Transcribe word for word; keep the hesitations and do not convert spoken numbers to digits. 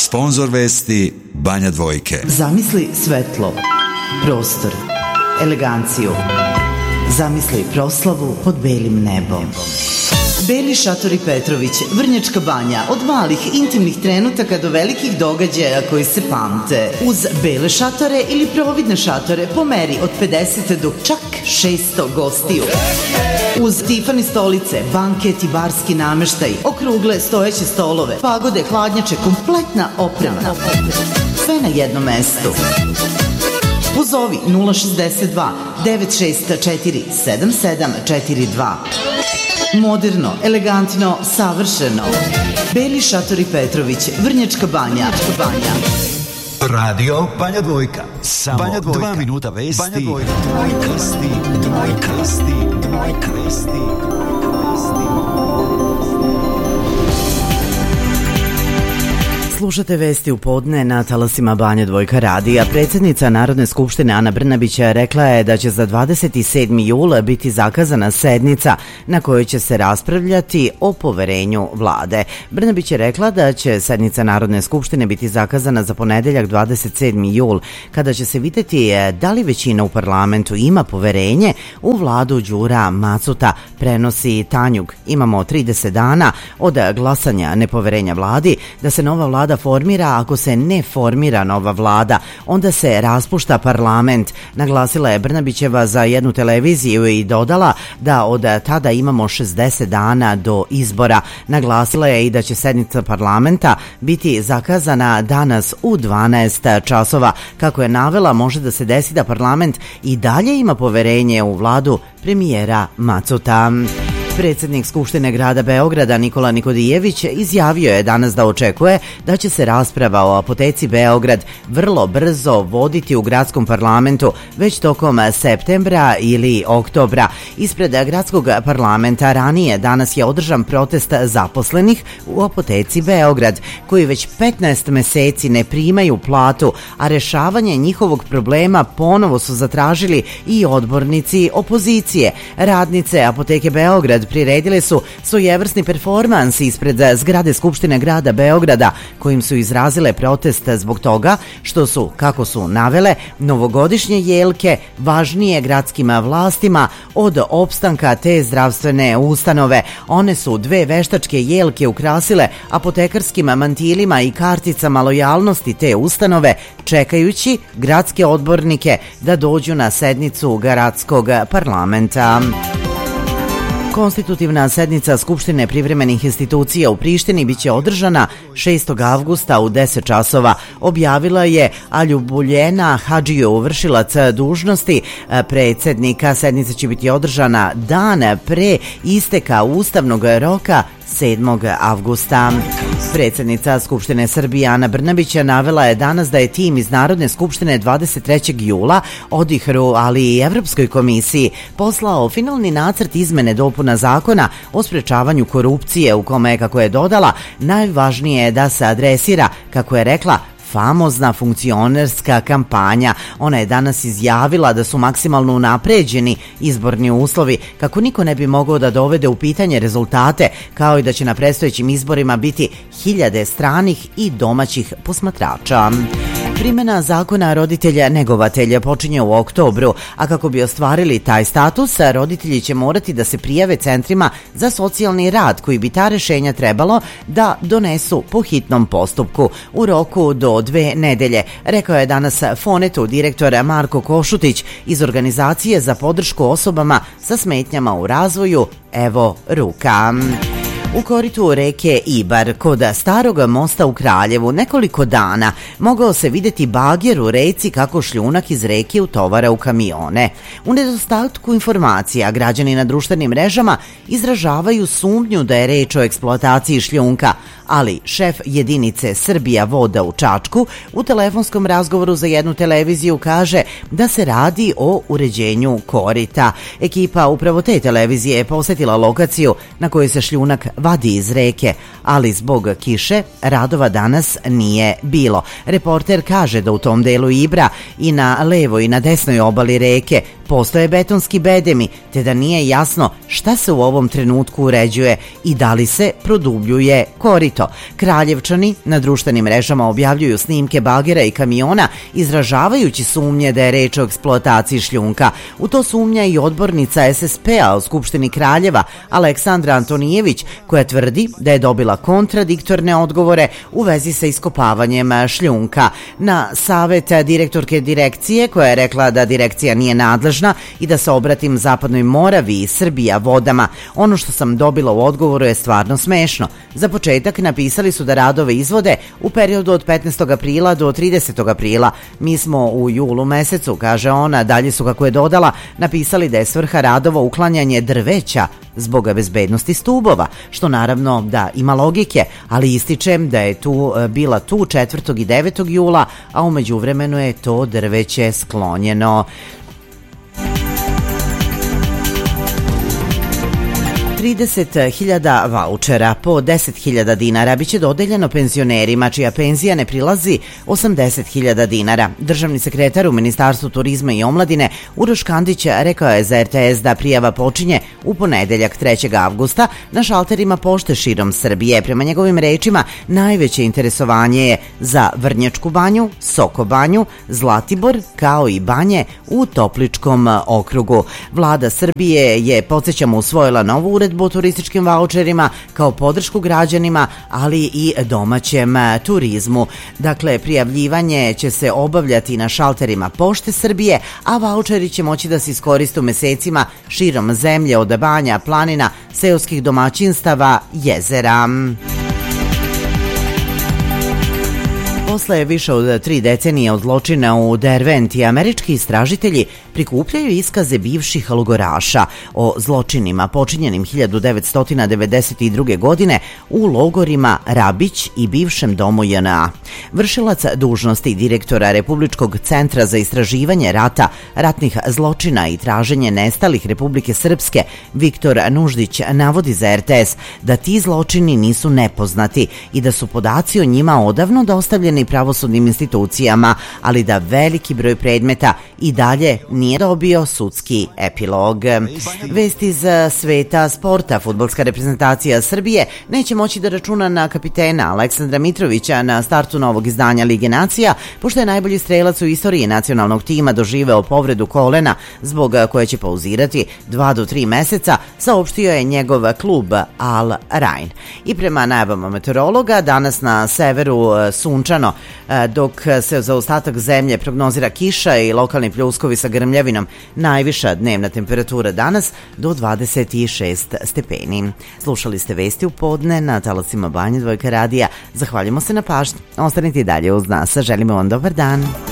Sponzor vesti Banja Dvojke. Zamisli svetlo, prostor, eleganciju. Zamisli proslavu pod belim nebom. Beli šatori Petrović, Vrnjačka Banja, od malih intimnih trenutaka do velikih događaja koji se pamte. Uz bele šatore ili providne šatore po meri od pedeset do čak šesto gostiju. Uz Tiffany stolice, banket i barski nameštaj, okrugle stojeće stolove, pagode, hladnjače, kompletna oprema. Sve na jednom mestu. Pozovi nula šezdeset dva devet šest četiri sedam sedam četiri dva. Moderno, elegantno, savršeno. Beli šatori Petrović, Vrnjačka Banja. Radio Banja Dvojka. Samo Banja Dvojka. dva minuta vesti. Banja Dvojka. Vesti, Dvojka, vesti, Dvojka, vesti. Slušate vesti u podne na talasima Banja Dvojka radija. Predsjednica Narodne skupštine Ana Brnabić rekla je da će za dvadeset sedmi jul biti zakazana sednica na kojoj će se raspravljati o poverenju vlade. Brnabić je rekla da će sednica Narodne skupštine biti zakazana za ponedeljak dvadeset sedmi jul, kada će se vidjeti da li većina u parlamentu ima poverenje u vladu Đura Macuta, prenosi Tanjug. Imamo trideset dana od glasanja nepoverenja vladi da se nova vlada formira. Ako se ne formira nova vlada, onda se raspušta parlament, naglasila je Brnabićeva za jednu televiziju i dodala da od tada imamo šezdeset dana do izbora. Naglasila je i da će sednica parlamenta biti zakazana danas u dvanaest časova. Kako je navela, može da se desi da parlament i dalje ima poverenje u vladu premijera Macuta. Predsjednik Skupštine grada Beograda Nikola Nikodijević izjavio je danas da očekuje da će se rasprava o apoteci Beograd vrlo brzo voditi u gradskom parlamentu već tokom septembra ili oktobra. Ispred gradskog parlamenta ranije danas je održan protest zaposlenih u apoteci Beograd, koji već petnaest meseci ne primaju platu, a rešavanje njihovog problema ponovo su zatražili i odbornici opozicije. Radnice apoteke Beograd priredile su svojevrsni performans ispred zgrade Skupštine grada Beograda, kojim su izrazile protest zbog toga što su, kako su navele, novogodišnje jelke važnije gradskim vlastima od opstanka te zdravstvene ustanove. One su dve veštačke jelke ukrasile apotekarskim mantilima i karticama lojalnosti te ustanove, čekajući gradske odbornike da dođu na sednicu gradskog parlamenta. Konstitutivna sednica Skupštine privremenih institucija u Prištini biće održana šestog avgusta u deset časova, objavila je Aljubuljena Hadžiju, vršilac dužnosti predsjednika. Sednica će biti održana dan pre isteka ustavnog roka sedmog avgusta. Predsjednica Skupštine Srbije Ana Brnabić navela je danas da je tim iz Narodne skupštine dvadeset trećeg jula Odihru, ali i Evropskoj komisiji poslao finalni nacrt izmene dopuna zakona o sprečavanju korupcije, u kome, kako je dodala, najvažnije je da se adresira, kako je rekla, famozna funkcionerska kampanja. Ona je danas izjavila da su maksimalno unapređeni izborni uslovi kako niko ne bi mogao da dovede u pitanje rezultate, kao i da će na predstojećim izborima biti hiljade stranih i domaćih posmatrača. Primjena zakona roditelja negovatelja počinje u oktobru, a kako bi ostvarili taj status, roditelji će morati da se prijave centrima za socijalni rad, koji bi ta rešenja trebalo da donesu po hitnom postupku u roku do dve nedelje, rekao je danas Fonetu direktor Marko Košutić iz Organizacije za podršku osobama sa smetnjama u razvoju Evo Ruka. U koritu reke Ibar kod starog mosta u Kraljevu nekoliko dana mogao se vidjeti bager u reci kako šljunak iz reke utovara u kamione. U nedostatku informacija građani na društvenim mrežama izražavaju sumnju da je reč o eksploataciji šljunka, ali šef jedinice Srbija voda u Čačku u telefonskom razgovoru za jednu televiziju kaže da se radi o uređenju korita. Ekipa upravo te televizije je posjetila lokaciju na kojoj se šljunak vadi iz reke, ali zbog kiše radova danas nije bilo. Reporter kaže da u tom delu Ibra i na levoj i na desnoj obali reke postoje betonski bedemi, te da nije jasno šta se u ovom trenutku uređuje i da li se produbljuje korito. leto. Kraljevčani na društvenim mrežama objavljuju snimke bagera i kamiona, izražavajući sumnje da je reč o eksploataciji šljunka. U to sumnja i odbornica es es pe-a u Skupštini Kraljeva, Aleksandra Antonijević, koja tvrdi da je dobila kontradiktorne odgovore u vezi sa iskopavanjem šljunka. Na savet direktorke direkcije, koja je rekla da direkcija nije nadležna i da se obratim Zapadnoj Moraviji, Srbija, vodama. Ono što sam dobila u odgovoru je stvarno smešno. Za početak napisali su da radove izvode u periodu od petnaestog aprila do tridesetog aprila. Mi smo u julu mesecu, kaže ona. Dalje su, kako je dodala, napisali da je svrha radova uklanjanje drveća zbog bezbednosti stubova, što naravno da ima logike, ali ističem da je tu bila tu četvrtog i devetog jula, a u međuvremenu je to drveće sklonjeno. trideset hiljada vaučera po deset hiljada dinara biće dodeljeno penzionerima čija penzija ne prilazi osamdeset hiljada dinara. Državni sekretar u Ministarstvu turizma i omladine Uroš Kandić rekao je za er te es da prijava počinje u ponedeljak trećeg avgusta na šalterima pošte širom Srbije. Prema njegovim rečima, najveće interesovanje je za Vrnjačku banju, Soko banju, Zlatibor, kao i banje u Topličkom okrugu. Vlada Srbije je, podsjećamo, usvojila novu uredbu o turističkim vaučerima kao podršku građanima, ali i domaćem turizmu. Dakle, prijavljivanje će se obavljati na šalterima Pošte Srbije, a vaučeri će moći da se iskoriste u mesecima širom zemlje, od banja, planina, seoskih domaćinstava, jezera. Posle više od tri decenije od zločina u Derventi, američki istražitelji prikupljaju iskaze bivših logoraša o zločinima počinjenim hiljadu devetsto devedeset druge. godine u logorima Rabić i bivšem domu je en a. Vršilac dužnosti direktora Republičkog centra za istraživanje rata, ratnih zločina i traženje nestalih Republike Srpske, Viktor Nuždić, navodi za er te es da ti zločini nisu nepoznati i da su podaci o njima odavno dostavljeni pravosudnim institucijama, ali da veliki broj predmeta i dalje nije dobio sudski epilog. Vest iz sveta sporta. Fudbalska reprezentacija Srbije neće moći da računa na kapitena Aleksandra Mitrovića na startu novog izdanja Lige nacija, pošto je najbolji strelac u istoriji nacionalnog tima doživeo povredu kolena, zbog koje će pauzirati dva do tri meseca, saopštio je njegov klub Al Rain. I prema najavama meteorologa, danas na severu sunčano, dok se za ostatak zemlje prognozira kiša i lokalni pljuskovi sa grmljavinom. Najviša dnevna temperatura danas do dvadeset šest stepeni. Slušali ste vesti u podne na talasima Banja Dvojka radija. Zahvaljujemo se na pažnji. Ostanite i dalje uz nas. Želimo vam dobar dan.